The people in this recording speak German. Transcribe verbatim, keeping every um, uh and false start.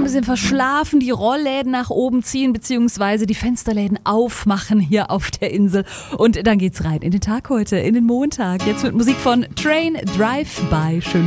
bisschen verschlafen, die Rollläden nach oben ziehen, beziehungsweise die Fensterläden aufmachen hier auf der Insel. Und dann geht's rein in den Tag heute, in den Montag. Jetzt mit Musik von Train Drive By. Schön